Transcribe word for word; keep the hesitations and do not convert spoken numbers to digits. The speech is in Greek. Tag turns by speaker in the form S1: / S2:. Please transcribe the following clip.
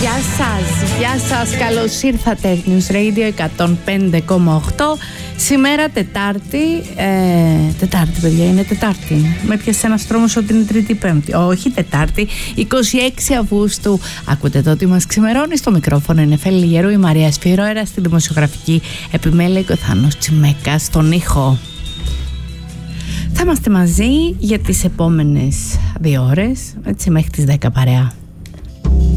S1: Γεια σας, γεια σας, καλώς ήρθατε News Radio εκατόν πέντε κόμμα οκτώ. Σήμερα Τετάρτη, ε, Τετάρτη παιδιά, είναι Τετάρτη. Με πιάσε ένας τρόμος ότι είναι Τρίτη Πέμπτη. Όχι, Τετάρτη, είκοσι έξι Αυγούστου. Ακούτε το ότι μας ξημερώνει. Στο μικρόφωνο είναι Φέλη Γερού, η Μαρία Σπυρόερα, στη δημοσιογραφική επιμέλεια και ο Θάνος Τσιμέκας στον ήχο. Θα είμαστε μαζί για τις επόμενες δύο ώρες, έτσι μέχρι τις δέκα παρέα.